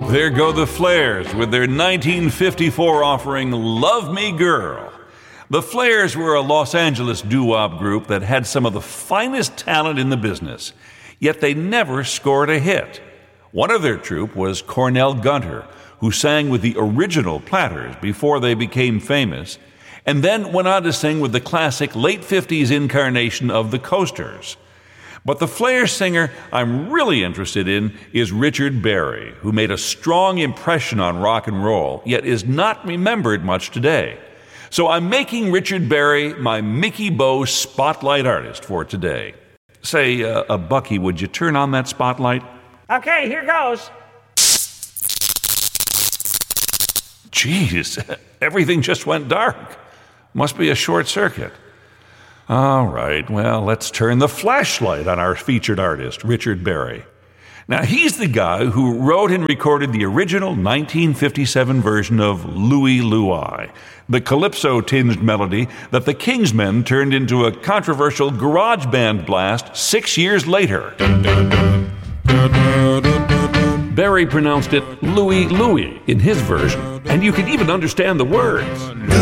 There go the Flares with their 1954 offering, Love Me Girl. The Flares were a Los Angeles doo-wop group that had some of the finest talent in the business, yet they never scored a hit. One of their troupe was Cornell Gunter, who sang with the original Platters before they became famous, and then went on to sing with the classic late 50s incarnation of the Coasters. But the Flair singer I'm really interested in is Richard Berry, who made a strong impression on rock and roll, yet is not remembered much today. So I'm making Richard Berry my Mickey Bo spotlight artist for today. Say, Bucky, would you turn on that spotlight? Okay, here goes. Jeez, everything just went dark. Must be a short circuit. All right, well, let's turn the flashlight on our featured artist, Richard Berry. Now, he's the guy who wrote and recorded the original 1957 version of Louie Louie, the calypso-tinged melody that the Kingsmen turned into a controversial garage band blast 6 years later. Berry pronounced it Louie Louie in his version, and you could even understand the words.